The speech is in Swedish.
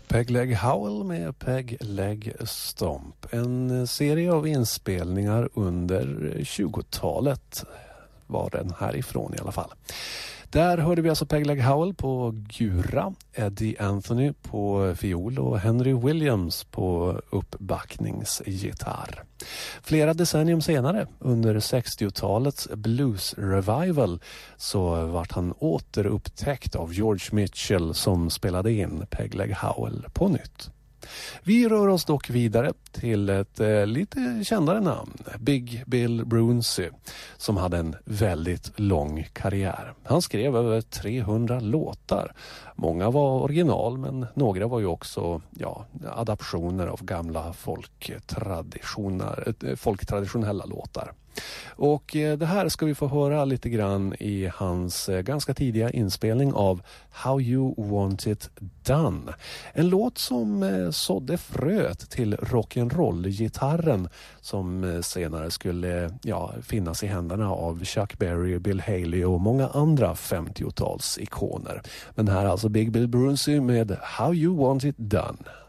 Peg Leg Howell med Peg Leg Stomp. En serie av inspelningar under 20-talet var den härifrån i alla fall. Där hörde vi alltså Peg Leg Howell på gura, Eddie Anthony på fiol och Henry Williams på uppbackningsgitarr. Flera decennium senare, under 60-talets blues revival, så vart han återupptäckt av George Mitchell som spelade in Peg Leg Howell på nytt. Vi rör oss dock vidare till ett lite kändare namn, Big Bill Brunsey, som hade en väldigt lång karriär. Han skrev över 300 låtar. Många var original, men några var ju också adaptioner av gamla folktraditionella låtar. Och det här ska vi få höra lite grann i hans ganska tidiga inspelning av How You Want It Done. En låt som sådde fröet till rock'n'roll-gitarren som senare skulle finnas i händerna av Chuck Berry, Bill Haley och många andra 50-tals ikoner. Men här alltså Big Bill Brunsey med How You Want It Done.